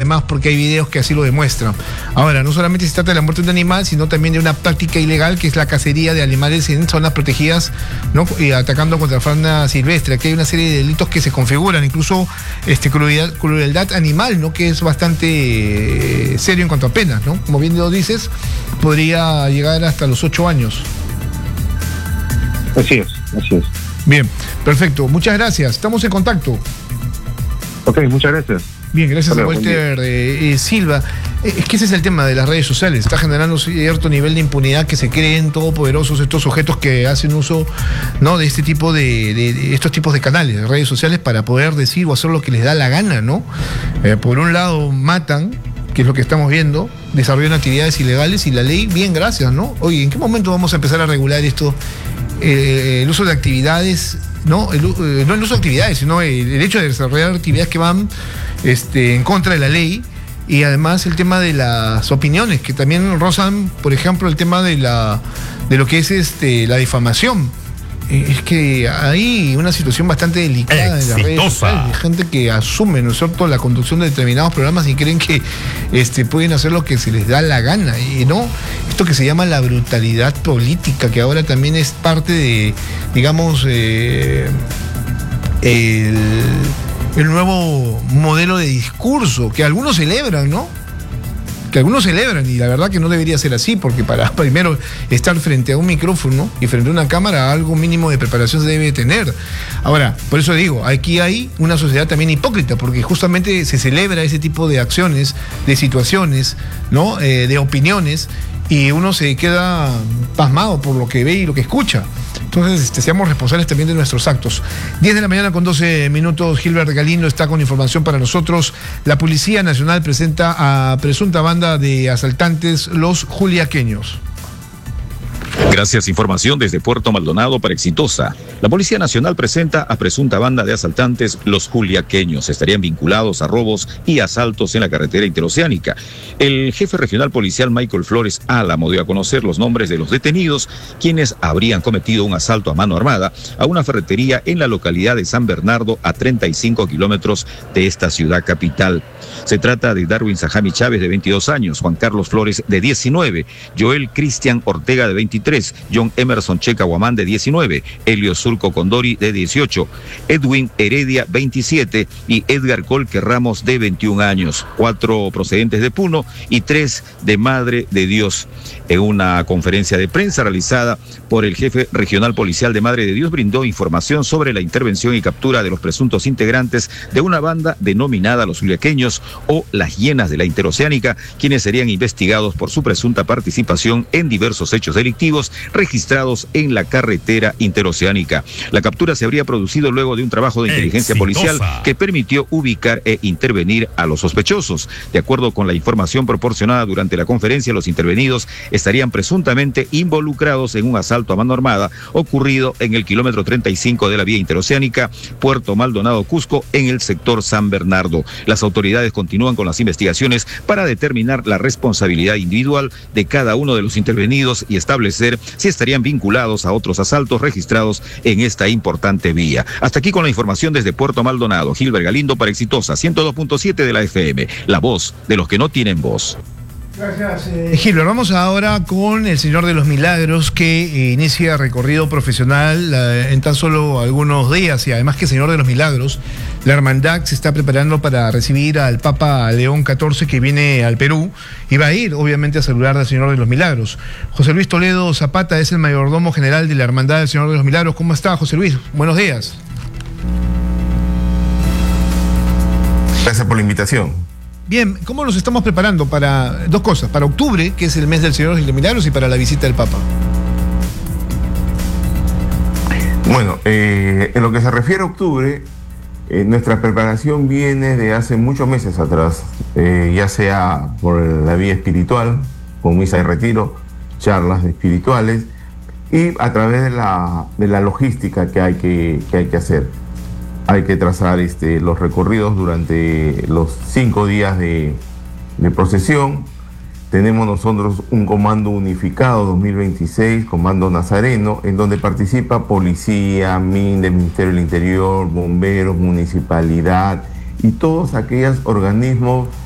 además porque hay videos que así lo demuestran. Ahora, no solamente se trata de la muerte de un animal, sino también de una práctica ilegal que es la cacería de animales en zonas protegidas, ¿no? Y atacando contra fauna silvestre. Aquí hay una serie de delitos que se configuran, incluso crueldad animal, ¿no? Que es bastante serio en cuanto a penas, ¿no? Como bien lo dices, podría llegar hasta los 8 años. Así es. Bien, perfecto. Muchas gracias. Estamos en contacto. Ok, muchas gracias. Bien, gracias a Hola, Walter Silva. Es que ese es el tema de las redes sociales. Está generando cierto nivel de impunidad, que se creen todopoderosos estos sujetos que hacen uso, ¿no?, de este tipo de estos tipos de canales, de redes sociales, para poder decir o hacer lo que les da la gana, ¿no? Por un lado matan, que es lo que estamos viendo, desarrollan actividades ilegales y la ley, bien, gracias, ¿no? Oye, ¿en qué momento vamos a empezar a regular esto? El uso de actividades, no el uso de actividades, sino el hecho de desarrollar actividades que van en contra de la ley, y además el tema de las opiniones, que también rozan, por ejemplo, el tema de lo que es la difamación. Es que hay una situación bastante delicada en las redes sociales, de gente que asume, ¿no es cierto?, la conducción de determinados programas y creen que pueden hacer lo que se les da la gana, y no esto que se llama la brutalidad política, que ahora también es parte de, digamos, el nuevo modelo de discurso que algunos celebran, ¿no? Y la verdad que no debería ser así, porque para primero estar frente a un micrófono y frente a una cámara, algo mínimo de preparación se debe tener. Ahora, por eso digo, aquí hay una sociedad también hipócrita, porque justamente se celebra ese tipo de acciones, de situaciones, ¿no?, de opiniones, y uno se queda pasmado por lo que ve y lo que escucha. Entonces, seamos responsables también de nuestros actos. 10 de la mañana con 12 minutos, Gilbert Galindo está con información para nosotros. La Policía Nacional presenta a presunta banda de asaltantes, los juliaqueños. Gracias, información desde Puerto Maldonado para Exitosa. La Policía Nacional presenta a presunta banda de asaltantes, los juliaqueños. Estarían vinculados a robos y asaltos en la carretera interoceánica. El jefe regional policial Michael Flores Álamo dio a conocer los nombres de los detenidos, quienes habrían cometido un asalto a mano armada a una ferretería en la localidad de San Bernardo, a 35 kilómetros de esta ciudad capital. Se trata de Darwin Sajami Chávez, de 22 años, Juan Carlos Flores, de 19, Joel Cristian Ortega, de 23, John Emerson Checa Guamán, de 19, Helio Surco Condori, de 18, Edwin Heredia, 27, y Edgar Colque Ramos, de 21 años, 4 procedentes de Puno y 3 de Madre de Dios. En una conferencia de prensa realizada por el jefe regional policial de Madre de Dios, brindó información sobre la intervención y captura de los presuntos integrantes de una banda denominada Los Juliaqueños, o Las Hienas de la Interoceánica, quienes serían investigados por su presunta participación en diversos hechos delictivos registrados en la carretera interoceánica. La captura se habría producido luego de un trabajo de inteligencia policial que permitió ubicar e intervenir a los sospechosos. De acuerdo con la información proporcionada durante la conferencia, los intervenidos estarían presuntamente involucrados en un asalto a mano armada ocurrido en el kilómetro 35 de la vía interoceánica Puerto Maldonado Cusco, en el sector San Bernardo. Las autoridades continúan con las investigaciones para determinar la responsabilidad individual de cada uno de los intervenidos y establecer si estarían vinculados a otros asaltos registrados en esta importante vía. Hasta aquí con la información desde Puerto Maldonado. Gilbert Galindo para Exitosa 102.7 de la FM, la voz de los que no tienen voz. Gracias, Gilbert. Vamos ahora con el Señor de los Milagros, que inicia recorrido profesional en tan solo algunos días, y además que Señor de los Milagros, la hermandad se está preparando para recibir al Papa León XIV, que viene al Perú y va a ir obviamente a saludar al Señor de los Milagros. José Luis Toledo Zapata es el mayordomo general de la hermandad del Señor de los Milagros. ¿Cómo está, José Luis? Buenos días. Gracias por la invitación. Bien, ¿cómo nos estamos preparando para dos cosas? Para octubre, que es el mes del Señor de los Milagros, y para la visita del Papa. Bueno, en lo que se refiere a octubre, nuestra preparación viene de hace muchos meses atrás, ya sea por la vía espiritual, con misa de retiro, charlas espirituales, y a través de la logística que hay que hacer. Hay que trazar los recorridos durante los 5 días de procesión. Tenemos nosotros un comando unificado 2026, Comando Nazareno, en donde participa policía, MINDE, Ministerio del Interior, bomberos, municipalidad y todos aquellos organismos